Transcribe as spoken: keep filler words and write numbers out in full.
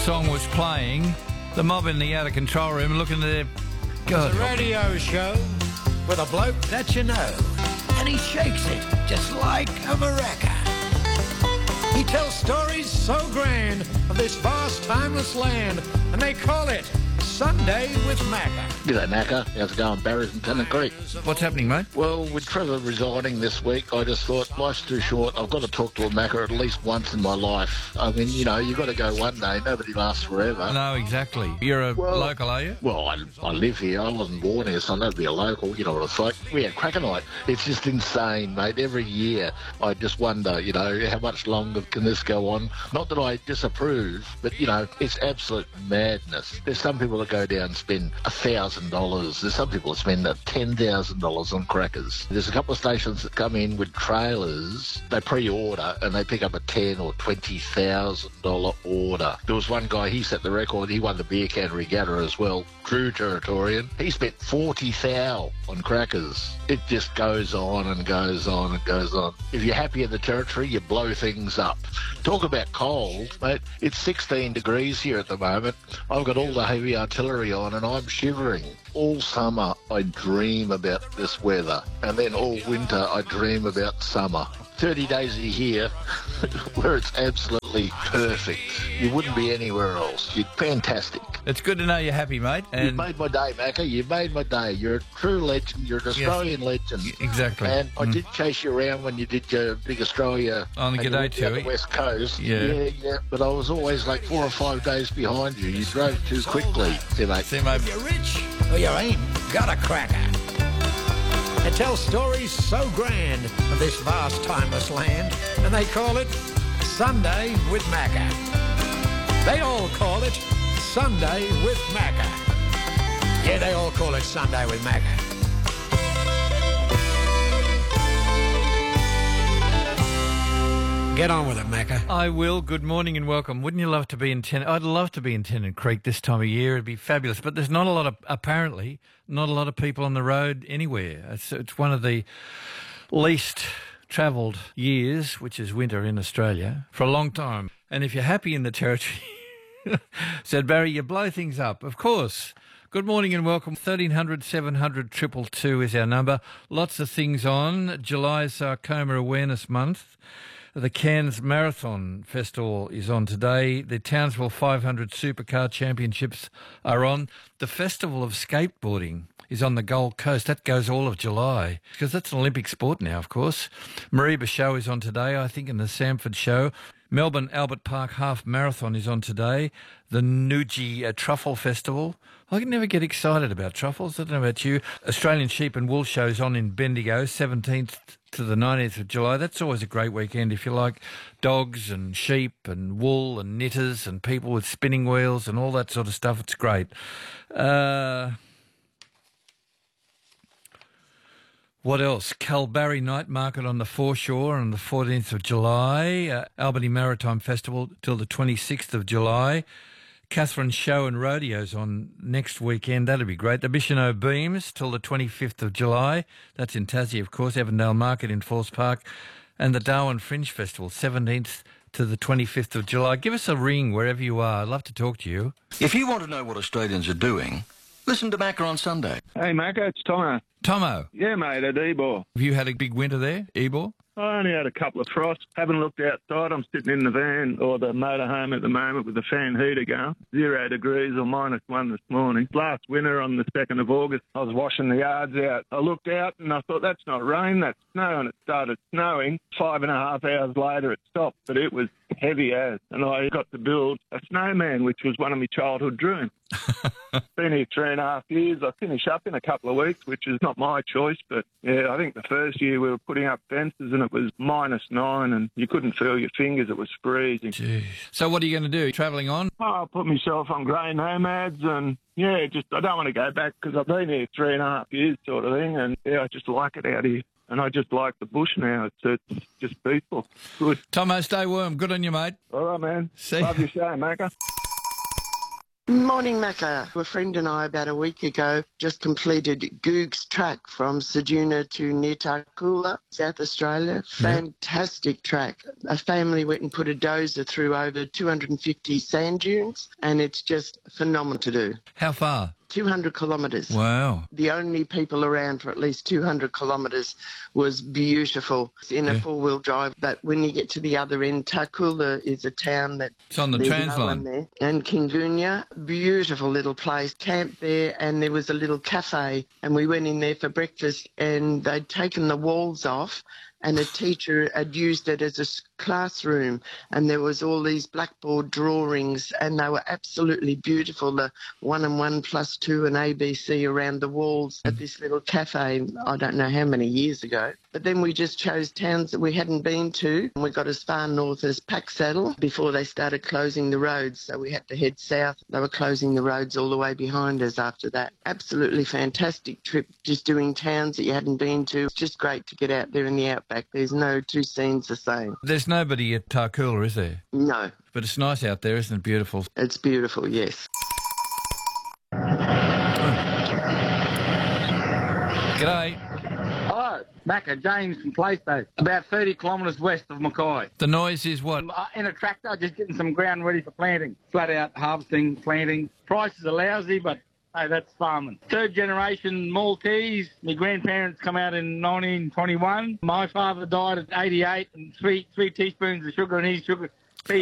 song was playing, the mob in the out-of-control room looking at their... God. It's a radio show with a bloke that you know, and he shakes it just like a maraca. He tells stories so grand of this vast, timeless land, and they call it Sunday with Macca. G'day, Macca. How's it going? Barry's in Tennant Creek. What's happening, mate? Well, with Trevor resigning this week, I just thought life's too short. I've got to talk to a Macca at least once in my life. I mean, you know, you've got to go one day. Nobody lasts forever. No, exactly. You're a Well- local, are you? Well, I, I live here. I wasn't born here, so I know to be a local. You know what it's like. We had cracker night. It's just insane, mate. Every year, I just wonder, you know, how much longer can this go on? Not that I disapprove, but, you know, it's absolute madness. There's some people that go down and spend one thousand dollars. There's some people that spend ten thousand dollars on crackers. There's a couple of stations that come in with trailers. They pre-order and they pick up a ten thousand dollars or twenty thousand dollars order. There was one guy, he set the record. He won the beer can regatta as well. Drew Territorian. He spent forty thousand dollars on crackers. It just goes on and goes on and goes on. If you're happy in the territory, you blow things up. Talk about cold, mate. It's sixteen degrees here at the moment. I've got all the heavy artillery on and I'm shivering. All summer, I dream about this weather. And then all winter, I dream about summer. thirty days a year where it's absolutely perfect. You wouldn't be anywhere else. You're fantastic. It's good to know you're happy, mate. You've And made my day, Macca. You've made my day. You're a true legend. You're an Australian legend. exactly. And I Mm. did chase you around when you did your Big Australia On the and you G'day went down Tour. the West Coast. Yeah. yeah, yeah. But I was always like four or five days behind you. You drove too quickly. See, mate. See, mate. If you're rich or you ain't got a cracker. They tell stories so grand of this vast, timeless land, and they call it Sunday with Macca. They all call it Sunday with Macca. Yeah, they all call it Sunday with Macca. Get on with it, Macca. I will. Good morning and welcome. Wouldn't you love to be in Tennant? I'd love to be in Tennant Creek this time of year. It'd be fabulous. But there's not a lot of, apparently, not a lot of people on the road anywhere. It's, it's one of the least travelled years, which is winter in Australia, for a long time. And if you're happy in the territory, said Barry, you blow things up. Of course. Good morning and welcome. thirteen hundred, seven hundred, two two two is our number. Lots of things on. July's Sarcoma Awareness Month. The Cairns Marathon Festival is on today. The Townsville five hundred Supercar Championships are on. The Festival of Skateboarding is on the Gold Coast. That goes all of July because that's an Olympic sport now, of course. Mareeba Show is on today, I think, and the Samford Show. Melbourne Albert Park Half Marathon is on today. The Nudgee uh, Truffle Festival. I can never get excited about truffles. I don't know about you. Australian Sheep and Wool Show is on in Bendigo, seventeenth to the nineteenth of July. That's always a great weekend if you like dogs and sheep and wool and knitters and people with spinning wheels and all that sort of stuff. It's great. Uh, what else? Kalbarri Night Market on the foreshore on the fourteenth of July. Uh, Albany Maritime Festival till the twenty-sixth of July. Catherine Show and Rodeos on next weekend. That'll be great. The Bicheno Beams till the twenty-fifth of July. That's in Tassie, of course. Avondale Market in Force Park. And the Darwin Fringe Festival, seventeenth to the twenty-fifth of July. Give us a ring wherever you are. I'd love to talk to you. If you want to know what Australians are doing, listen to Macca on Sunday. Hey, Macca, it's Tomo. Tomo, Yeah, mate, at Ebor. have you had a big winter there, Ebor? I only had a couple of frosts. Haven't looked outside. I'm sitting in the van or the motorhome at the moment with the fan heater going. Zero degrees or minus one this morning. Last winter on the second of August, I was washing the yards out. I looked out and I thought, that's not rain, that's snow. And it started snowing. Five and a half hours later, it stopped. But it was heavy as. And I got to build a snowman, which was one of my childhood dreams. Been here three and a half years. I finish up in a couple of weeks, which is not my choice. But, yeah, I think the first year we were putting up fences and it was minus nine and you couldn't feel your fingers. It was freezing. Jeez. So what are you going to do? Travelling on? Oh, I put myself on grey nomads and, yeah, just I don't want to go back because I've been here three and a half years sort of thing. And, yeah, I just like it out here. And I just like the bush now. It's, it's just peaceful. Good. Tomo, stay warm. Good on you, mate. All right, man. See Love ya. your show, Macca. Morning, Macca. A friend and I about a week ago just completed Goog's track from Ceduna to near Tarcoola, South Australia. Fantastic track. A family went and put a dozer through over two hundred fifty sand dunes, and it's just phenomenal to do. How far? two hundred kilometres. Wow. The only people around for at least two hundred kilometres was beautiful in a Yeah. four-wheel drive. But when you get to the other end, Tarcoola is a town that It's on the there's Trans no line. one there. And Kingunya, beautiful little place. Camped there, and there was a little cafe, and we went in there for breakfast, and they'd taken the walls off, and a teacher had used it as a s- classroom, and there was all these blackboard drawings, and they were absolutely beautiful, the one and one plus two and A B C around the walls at this little cafe, I don't know how many years ago. But then we just chose towns that we hadn't been to, and we got as far north as Packsaddle before they started closing the roads, so we had to head south. They were closing the roads all the way behind us after that. Absolutely fantastic trip, just doing towns that you hadn't been to. It's just great to get out there in the outback. There's no two scenes the same. There's nobody at Tarcoola, is there? No, But it's nice out there, isn't it? Beautiful. it's beautiful, yes. G'day. Hello, Macca, James from Playstow, about thirty kilometres west of Mackay. The noise is what? I'm uh, in a tractor, just getting some ground ready for planting. Flat out harvesting, planting. Prices are lousy, but hey, that's farming. Third generation Maltese. My grandparents come out in nineteen twenty-one. My father died at eighty-eight, and three three teaspoons of sugar in his sugar